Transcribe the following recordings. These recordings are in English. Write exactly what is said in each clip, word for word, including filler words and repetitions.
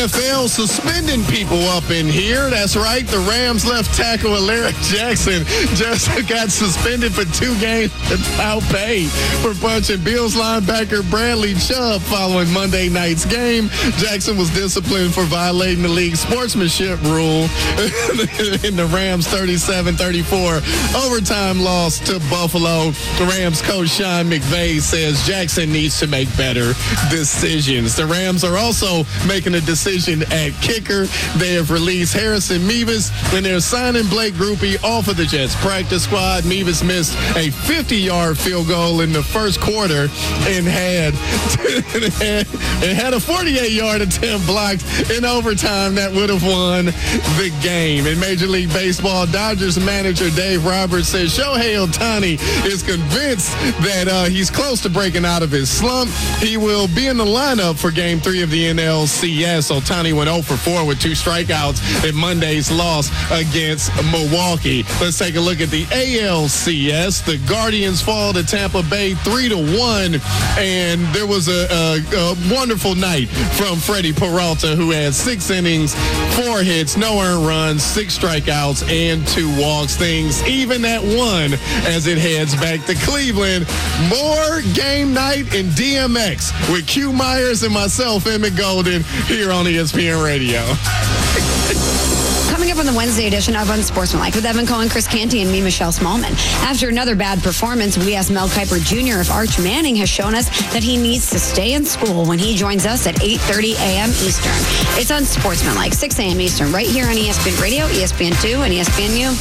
F L suspending people up in here. That's right. The Rams left tackle Alaric Jackson just got suspended for two games without pay for punching Bills linebacker Bradley Chubb following Monday night's game. Jackson was disciplined for violating the league's sportsmanship rule in the Rams' thirty-seven thirty-four overtime loss to Buffalo. The Rams coach Sean McVay says Jackson needs to make better decisions. The Rams are also making a decision at kicker. They have released Harrison Mevis, and they're signing Blake Grupe off of the Jets practice squad. Mevis missed a fifty-yard field goal in the first quarter and had and had a forty-eight-yard attempt blocked in overtime that would have won the game. In Major League Baseball, Dodgers manager Dave Roberts says Shohei Ohtani is convinced that uh, he's close to breaking out of his slump. He will be in the lineup for Game three of the N L C S. Ohtani went oh for four with two strikeouts in Monday's loss against Milwaukee. Let's take a look at the A L C S. The Guardians fall to Tampa Bay three to one, and there was a, a, a wonderful night from Freddie Peralta, who had six innings, four hits, no earned runs, six strikeouts, and two walks. Things even at one as it heads back to Cleveland. More game night in D M X with Q Myers and myself, Emmett Golden, here on E S P N Radio. Coming up on the Wednesday edition of Unsportsmanlike with Evan Cohen, Chris Canty, and me, Michelle Smallman. After another bad performance, we asked Mel Kiper Junior if Arch Manning has shown us that he needs to stay in school when he joins us at eight thirty a.m. Eastern. It's Unsportsmanlike, six a.m. Eastern, right here on E S P N Radio, E S P N two, and E S P N U.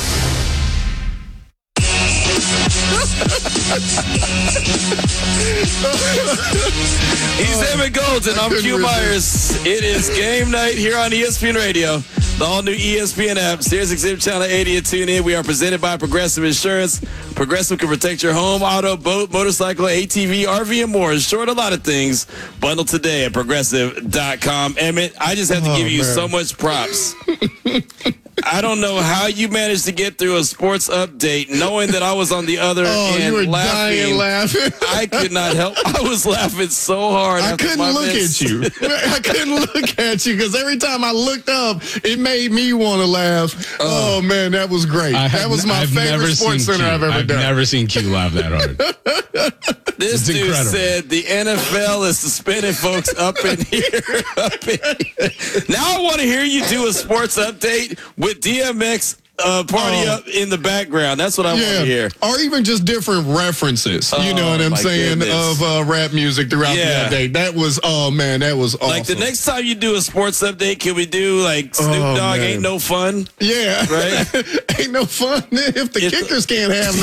He's Evan Golden. I'm Q Myers. It is game night here on E S P N Radio. The all-new E S P N app, Sirius Exhibit Channel eighty, and tune in. We are presented by Progressive Insurance. Progressive can protect your home, auto, boat, motorcycle, A T V, R V, and more. In short, a lot of things. Bundle today at progressive dot com. Emmett, I just have to oh, give you man. so much props. I don't know how you managed to get through a sports update knowing that I was on the other oh, end you were laughing. dying laughing. I could not help. I was laughing so hard. I couldn't look miss. at you. I couldn't look at you because every time I looked up, it made me want to laugh. Oh, oh man, that was great. I that have, was my I've favorite sports center Q. I've ever I've done. I've never seen Q laugh that hard. This It's dude incredible. said the N F L is suspending folks up in here. Up in here. Now I want to hear you do a sports update with D M X uh, party Oh. up in the background. That's what I want to hear. Or even just different references, you know Oh, what I'm my saying, goodness. of uh, rap music throughout Yeah. the update. That was, oh man, that was awesome. Like the next time you do a sports update, can we do like Snoop Oh, Dogg man. Ain't No Fun? Yeah. Right? Ain't no fun if the It's- kickers can't have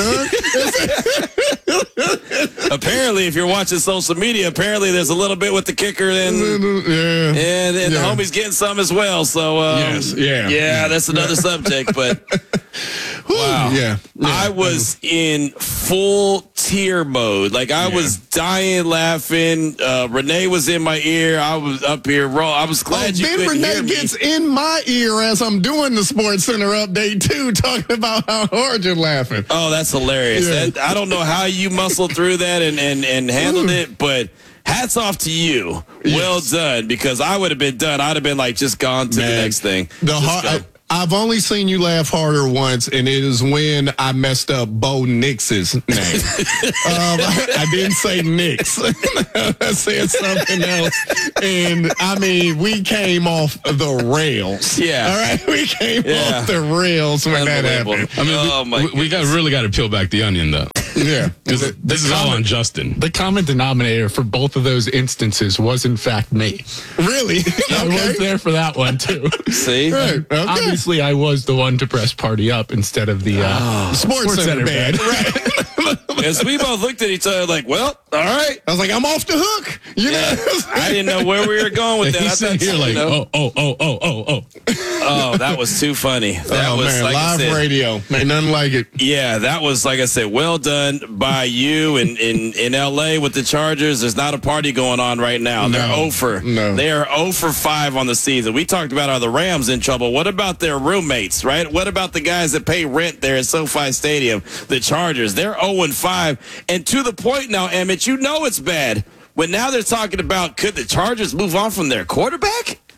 none. Apparently, if you're watching social media, apparently there's a little bit with the kicker and yeah. and, and Yeah. the homie's getting some as well. So um, Yes, yeah. yeah, that's another subject. But wow, Yeah. Yeah. I was in full tear mode. Like I Yeah. was dying laughing. Uh, Renee was in my ear. I was up here. Raw. I was glad Oh, you Ben couldn't hear Renee me. gets in my ear as I'm doing the Sports Center update too, talking about how hard you're laughing. Oh, that's hilarious. Yeah. That, I don't know how you muscled through that and, and, and handled it, but hats off to you. Well Yes. done, because I would have been done. I'd have been like, just gone to the Man, next thing. The Just hard, go. I, I've only seen you laugh harder once, and it is when I messed up Bo Nix's name. um, I, I didn't say Nix. I said something else. And, I mean, we came off the rails. Yeah. All right? We came Yeah. off the rails when that Unbelievable. happened. I mean, Oh, my we, we got goodness. really got to peel back the onion, though. Yeah. This, this is all on Justin. The common denominator for both of those instances was, in fact, me. Really? I was Okay. there for that one, too. See? Right. Okay. Obviously, I was the one to press party up instead of the uh, Sports, Center, band. band. Right. As we both looked at each other like, well, all right. I was like, I'm off the hook. You Yeah. know? I didn't know where we were going with that. I He's sitting thought, here you like, know, oh, oh, oh, oh, oh, oh. oh, that was too funny. That oh, was man, like I live said, radio. Ain't nothing like it. Yeah, that was, like I said, well done by you in, in, in L A with the Chargers. There's not a party going on right now. They're No, over. no. They are oh for five on the season. We talked about, are the Rams in trouble? What about their roommates, right? What about the guys that pay rent there at SoFi Stadium? The Chargers, they're oh and five. And to the point now, Emmett, you know it's bad. When now they're talking about, could the Chargers move on from their quarterback?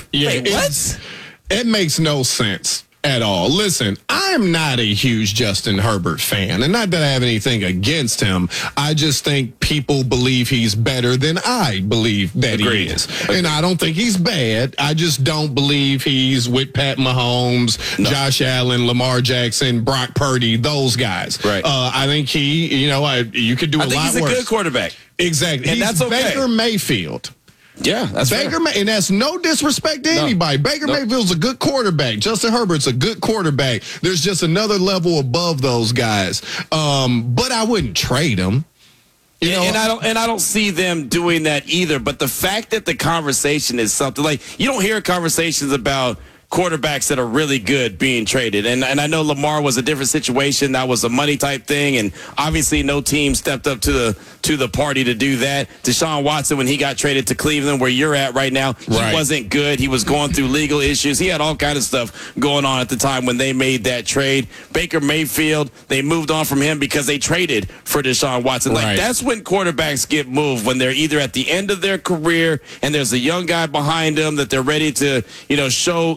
Yeah, Wait, it's- what? It makes no sense at all. Listen, I am not a huge Justin Herbert fan, and not that I have anything against him. I just think people believe he's better than I believe that Agreed. he is. And I don't think he's bad. I just don't believe he's with Pat Mahomes, No. Josh Allen, Lamar Jackson, Brock Purdy, those guys. Right. Uh, I think he, you know, I, you could do I a think lot he's a worse. good quarterback. Exactly. And he's that's okay. Baker Mayfield. Yeah, that's Baker, fair. May- and that's no disrespect to No. anybody. Baker No. Mayfield's a good quarterback. Justin Herbert's a good quarterback. There's just another level above those guys. Um, but I wouldn't trade him. You know, and I don't and I don't see them doing that either. But the fact that the conversation is something like you don't hear conversations about quarterbacks that are really good being traded. And and I know Lamar was a different situation. That was a money type thing. And obviously no team stepped up to the to the party to do that. Deshaun Watson, when he got traded to Cleveland, where you're at right now, he Right. wasn't good. He was going through legal issues. He had all kind of stuff going on at the time when they made that trade. Baker Mayfield, they moved on from him because they traded for Deshaun Watson. Like Right. that's when quarterbacks get moved, when they're either at the end of their career and there's a young guy behind them that they're ready to, you know, show,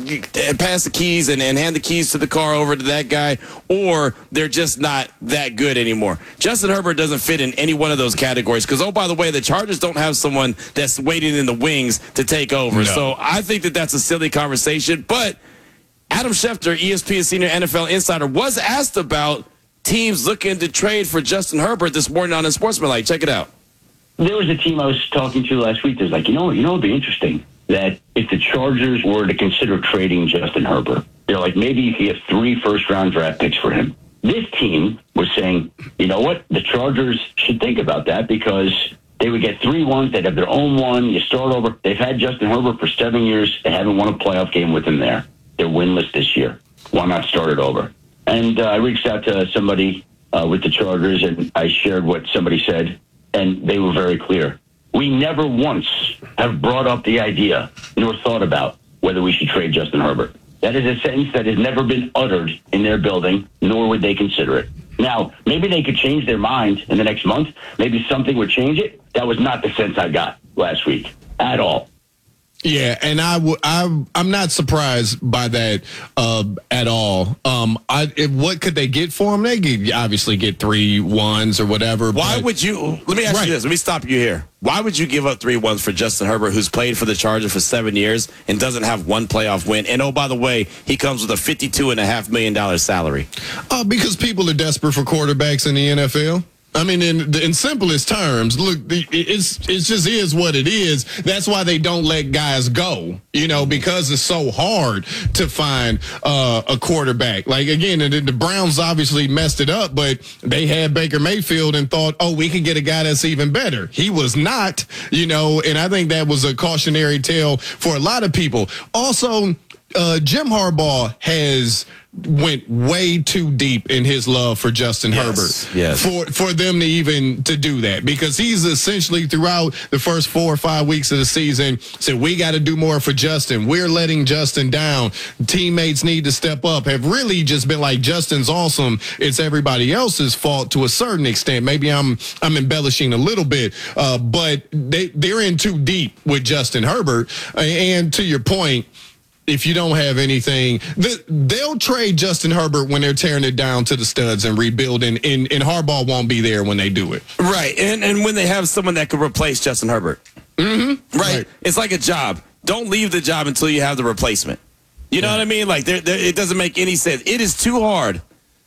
pass the keys and, and hand the keys to the car over to that guy, or they're just not that good anymore. Justin Herbert doesn't fit in any one of those categories because, oh, by the way, the Chargers don't have someone that's waiting in the wings to take over. No. So I think that that's a silly conversation. But Adam Schefter, E S P N senior N F L insider, was asked about teams looking to trade for Justin Herbert this morning on Unsportsmanlike. Check it out. There was a team I was talking to last week that was like, you know, you know, it'd be interesting that if the Chargers were to consider trading Justin Herbert, they're like, maybe you could get three first-round draft picks for him. This team was saying, you know what, the Chargers should think about that because they would get three ones. They'd have their own one. You start over. They've had Justin Herbert for seven years. They haven't won a playoff game with him there. They're winless this year. Why not start it over? And uh, I reached out to somebody uh, with the Chargers, and I shared what somebody said, and they were very clear. We never once have brought up the idea nor thought about whether we should trade Justin Herbert. That is a sentence that has never been uttered in their building, nor would they consider it. Now, maybe they could change their mind in the next month. Maybe something would change it. That was not the sense I got last week at all. Yeah, and I w- I, I'm not surprised by that uh, at all. Um, I, if, what could they get for him? They could obviously get three ones or whatever. Why but- would you? Let me ask Right. you this. Let me stop you here. Why would you give up three ones for Justin Herbert, who's played for the Chargers for seven years and doesn't have one playoff win? And oh, by the way, he comes with a fifty-two and a half million dollars salary. Uh, because people are desperate for quarterbacks in the N F L. I mean, in in simplest terms, look, the- it's it's just is what it is. That's why they don't let guys go, you know, because it's so hard to find uh, a quarterback. Like, again, the, the Browns obviously messed it up, but they had Baker Mayfield and thought, oh, we can get a guy that's even better. He was not, you know, and I think that was a cautionary tale for a lot of people. Also, uh, Jim Harbaugh has went way too deep in his love for Justin Yes, Herbert yes. for for them to even to do that, because he's essentially throughout the first four or five weeks of the season said, we got to do more for Justin. We're letting Justin down. Teammates need to step up. Have really just been like, Justin's awesome. It's everybody else's fault to a certain extent. Maybe I'm I'm embellishing a little bit, uh, but they they're in too deep with Justin Herbert. And to your point, if you don't have anything, the, they'll trade Justin Herbert when they're tearing it down to the studs and rebuilding, and, and Harbaugh won't be there when they do it. Right. And and when they have someone that could replace Justin Herbert. Mm-hmm. Right. Right. It's like a job. Don't leave the job until you have the replacement. You know what I mean? Like, there, there, it doesn't make any sense. It is too hard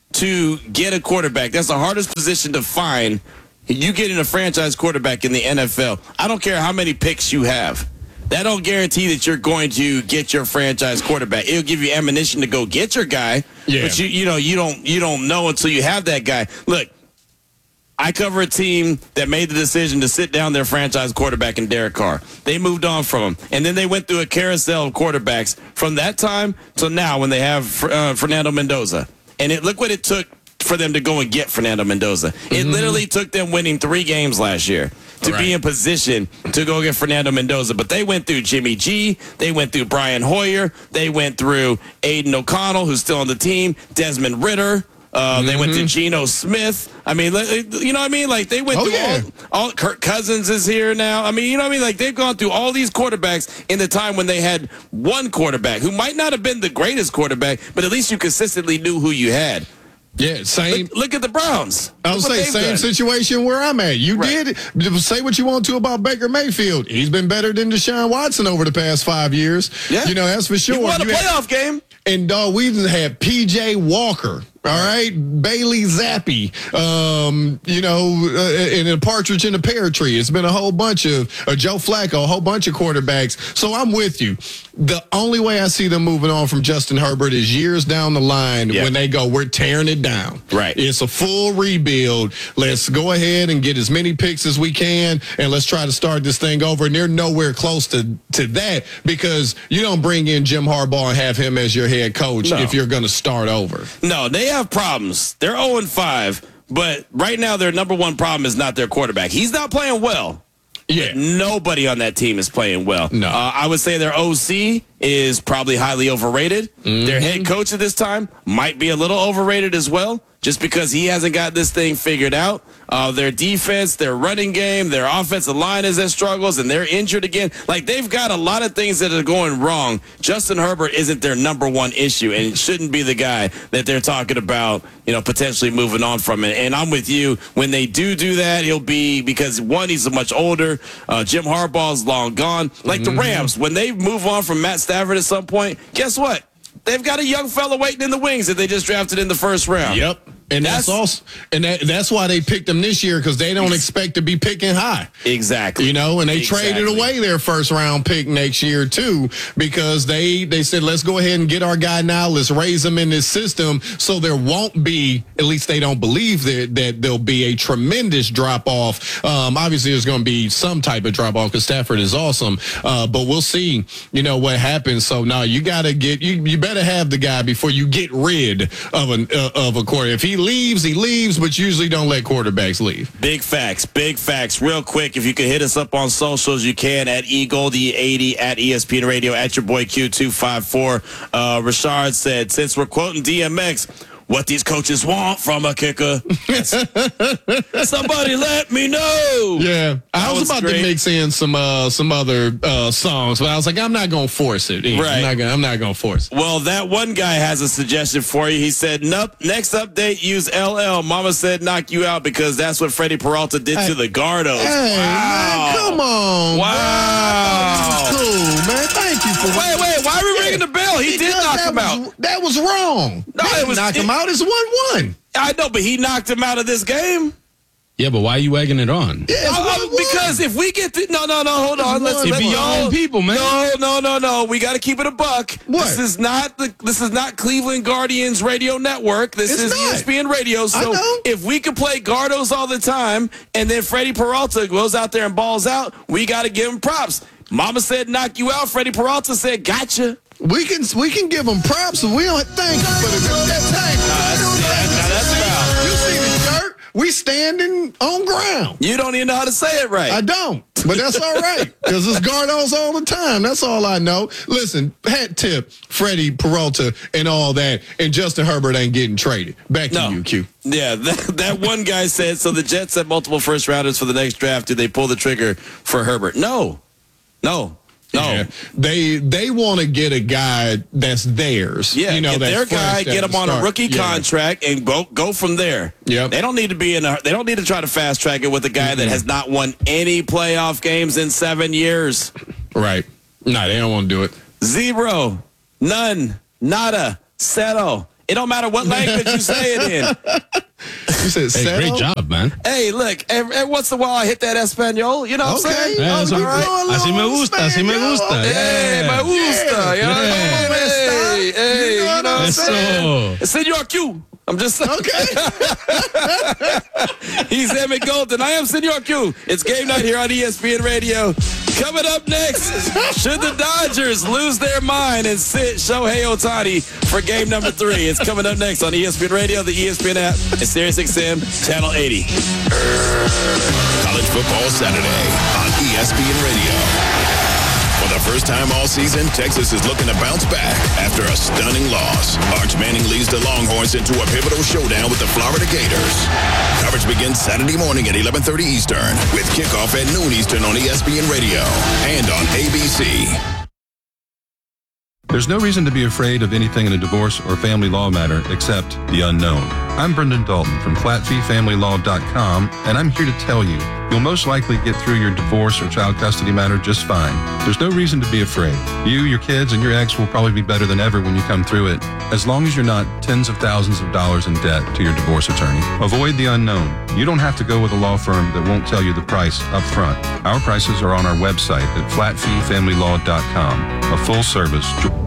to get a quarterback. That's the hardest position to find. You getting a franchise quarterback in the N F L. I don't care how many picks you have. That don't guarantee that you're going to get your franchise quarterback. It'll give you ammunition to go get your guy, Yeah. but you you know you don't you don't know until you have that guy. Look, I cover a team that made the decision to sit down their franchise quarterback in Derek Carr. They moved on from him, and then they went through a carousel of quarterbacks from that time to now when they have uh, Fernando Mendoza. And it look what it took for them to go and get Fernando Mendoza. It Mm-hmm. literally took them winning three games last year to Right. be in position to go get Fernando Mendoza. But they went through Jimmy G. They went through Brian Hoyer. They went through Aiden O'Connell, who's still on the team, Desmond Ritter. Uh, Mm-hmm. They went to Geno Smith. I mean, you know what I mean? Like, they went Oh, through yeah. all, all. Kirk Cousins is here now. I mean, you know what I mean? Like, they've gone through all these quarterbacks in the time when they had one quarterback who might not have been the greatest quarterback, but at least you consistently knew who you had. Yeah, same. Look, look at the Browns. I would Look what say they've same done. situation where I'm at. You Right. did say what you want to about Baker Mayfield. He's been better than Deshaun Watson over the past five years. Yeah. You know, that's for sure. He won a You had- playoff game. And dog, we even had P J Walker, all right, Bailey Zappi, um, you know, uh, and a partridge in a pear tree. It's been a whole bunch of uh, Joe Flacco, a whole bunch of quarterbacks. So I'm with you. The only way I see them moving on from Justin Herbert is years down the line Yeah. when they go, we're tearing it down. Right. It's a full rebuild. Let's go ahead and get as many picks as we can, and let's try to start this thing over. And they're nowhere close to, to that because you don't bring in Jim Harbaugh and have him as your head coach No. if you're going to start over. No, they have problems. They're oh and five, but right now their number one problem is not their quarterback. He's not playing well. Yeah. Nobody on that team is playing well. No. Uh, I would say their O C is probably highly overrated. Mm-hmm. Their head coach at this time might be a little overrated as well, just because he hasn't got this thing figured out. Uh, their defense, their running game, their offensive line is at struggles, and they're injured again. Like, they've got a lot of things that are going wrong. Justin Herbert isn't their number one issue, and shouldn't be the guy that they're talking about, you know, potentially moving on from it. And I'm with you. When they do do that, he'll be, because one, he's much older. Uh, Jim Harbaugh's long gone. Like Mm-hmm. the Rams, when they move on from Matt Stafford at some point, guess what? They've got a young fella waiting in the wings that they just drafted in the first round. Yep. And that's, That's- also, and that, that's why they picked him this year because they don't expect to be picking high. Exactly. You know, and they Exactly. traded away their first round pick next year too because they they said let's go ahead and get our guy now. Let's raise him in this system so there won't be, at least they don't believe that that there'll be a tremendous drop off. Um, obviously, there's going to be some type of drop off because Stafford is awesome, uh, but we'll see. You know what happens. So now you got to get you you better have the guy before you get rid of an uh, of a quarterback. If he leaves, he leaves, but usually don't let quarterbacks leave. Big facts, big facts. Real quick, if you could hit us up on socials, you can at E Goldie eighty, at E S P N Radio, at your boy Q two five four. Uh, Rashard said, since we're quoting D M X, what these coaches want from a kicker. Somebody let me know. Yeah, I That was, was about great. to mix in some uh, some other uh, songs, but I was like, I'm not gonna force it. Ian. Right. I'm not gonna. I'm not gonna force it. Well, that one guy has a suggestion for you. He said, nope, next update, use L L. Mama said knock you out because that's what Freddie Peralta did Hey. to the Gardos. Hey, man, come on. Wow. bro. Cool, man. Thank you for. Wait, wait, why are we ringing the bell? He did Because knock that him was, out. That was wrong. No, They it didn't was- knock it- him out. It's one one. I know, but he knocked him out of this game. Yeah, but why are you egging it on? Yeah, it's Uh, one one. because if we get to, no, no, no, hold on. Let's, one let's It be your no, own people, man. No, no, no, no. We got to keep it a buck. What? This is not the. This is not Cleveland Guardians Radio Network. This It's is not. E S P N Radio. So know. if we could play Gardos all the time, and then Freddie Peralta goes out there and balls out, we got to give him props. Mama said knock you out. Freddie Peralta said gotcha. we can we can give him props, but we don't thank you for the that thank you. that's- yeah, now that's foul. You see the shirt? We standing on ground. You don't even know how to say it right. I don't, but that's all right because it's Gardos all the time. That's all I know. Listen, hat tip, Freddie Peralta and all that, and Justin Herbert ain't getting traded. Back to No. you, Q. Yeah, that, that one guy said, so the Jets have multiple first rounders for the next draft. Do they pull the trigger for Herbert? No. No. No. Yeah. They they want to get a guy that's theirs. Yeah, you know, get that's their fresh, guy, get that'll him on a start. rookie Yeah. contract, and go go from there. Yep. They don't need to be in a. They don't need to try to fast track it with a guy that has not won any playoff games in seven years. Right. No, they don't want to do it. Zero, none, nada, cero. It don't matter what language you say it in. You said Hey, settle? great job, man. Hey, look, every, every once in a while I hit that Espanol. You know what I'm Okay. saying? Yeah, Oh, that's all all right. right. Así me gusta, así me gusta. Hey, me gusta. You know what I mean? Hey, hey, you know what I'm saying? Eso. Senor Q. I'm just saying. Okay. He's Emmett Golden. I am Senor Q. It's game night here on E S P N Radio. Coming up next, should the Dodgers lose their mind and sit Shohei Ohtani for game number three? It's coming up next on E S P N Radio, the E S P N app, and Sirius X M, Channel eighty. College Football Saturday on E S P N Radio. For the first time all season, Texas is looking to bounce back after a stunning loss. Arch Manning leads the Longhorns into a pivotal showdown with the Florida Gators. Coverage begins Saturday morning at eleven thirty Eastern with kickoff at noon Eastern on E S P N Radio and on A B C. There's no reason to be afraid of anything in a divorce or family law matter except the unknown. I'm Brendan Dalton from flat fee family law dot com, and I'm here to tell you, you'll most likely get through your divorce or child custody matter just fine. There's no reason to be afraid. You, your kids, and your ex will probably be better than ever when you come through it, as long as you're not tens of thousands of dollars in debt to your divorce attorney. Avoid the unknown. You don't have to go with a law firm that won't tell you the price up front. Our prices are on our website at flat fee family law dot com, a full-service